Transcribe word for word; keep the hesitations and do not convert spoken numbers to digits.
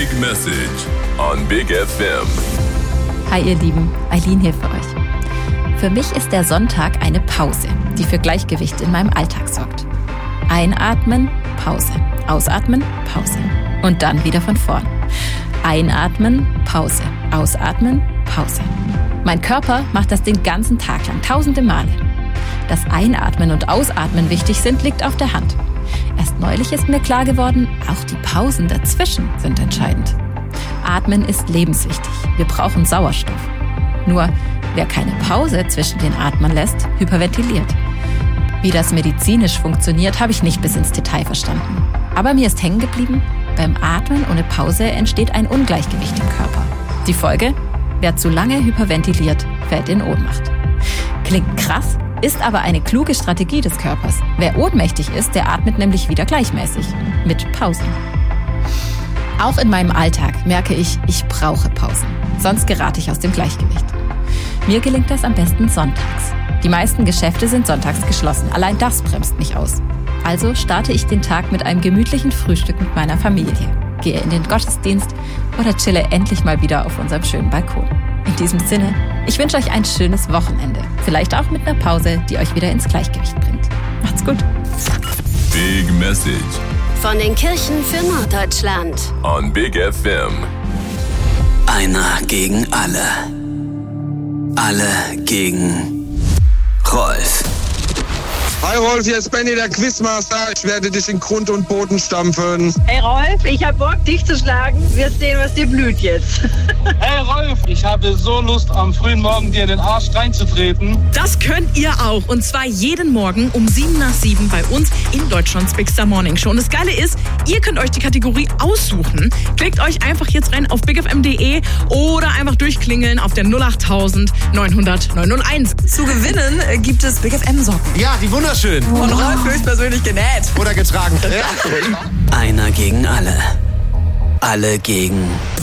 Big Message on Big F M. Hi ihr Lieben, Eileen hier für euch. Für mich ist der Sonntag eine Pause, die für Gleichgewicht in meinem Alltag sorgt. Einatmen, Pause. Ausatmen, Pause. Und dann wieder von vorn. Einatmen, Pause. Ausatmen, Pause. Mein Körper macht das den ganzen Tag lang, tausende Male. Dass Einatmen und Ausatmen wichtig sind, liegt auf der Hand. Erst neulich ist mir klar geworden, auch die Pausen dazwischen sind entscheidend. Atmen ist lebenswichtig. Wir brauchen Sauerstoff. Nur, wer keine Pause zwischen den Atmen lässt, hyperventiliert. Wie das medizinisch funktioniert, habe ich nicht bis ins Detail verstanden. Aber mir ist hängen geblieben, beim Atmen ohne Pause entsteht ein Ungleichgewicht im Körper. Die Folge? Wer zu lange hyperventiliert, fällt in Ohnmacht. Klingt krass, ist aber eine kluge Strategie des Körpers. Wer ohnmächtig ist, der atmet nämlich wieder gleichmäßig. Mit Pausen. Auch in meinem Alltag merke ich, ich brauche Pausen. Sonst gerate ich aus dem Gleichgewicht. Mir gelingt das am besten sonntags. Die meisten Geschäfte sind sonntags geschlossen. Allein das bremst mich aus. Also starte ich den Tag mit einem gemütlichen Frühstück mit meiner Familie. Gehe in den Gottesdienst oder chille endlich mal wieder auf unserem schönen Balkon. In diesem Sinne, ich wünsche euch ein schönes Wochenende. Vielleicht auch mit einer Pause, die euch wieder ins Gleichgewicht bringt. Macht's gut. Big Message von den Kirchen für Norddeutschland on Big F M. Einer gegen alle. Alle gegen Rolf. Hi Rolf, hier ist Benny, der Quizmaster. Ich werde dich in Grund und Boden stampfen. Hey Rolf, ich hab Bock, dich zu schlagen. Wir sehen, was dir blüht jetzt. Hey Rolf, ich habe so Lust, am frühen Morgen dir in den Arsch reinzutreten. Das könnt ihr auch. Und zwar jeden Morgen um sieben nach sieben bei uns in Deutschlands Big Star Morning Show. Und das Geile ist, ihr könnt euch die Kategorie aussuchen. Klickt euch einfach jetzt rein auf big f m punkt d e oder einfach durchklingeln auf der null acht neun null null neun null eins. Zu gewinnen gibt es Big F M Socken. Ja, die wunderschön. Von Rolf höchstpersönlich genäht. Oder getragen. Einer gegen alle. Alle gegen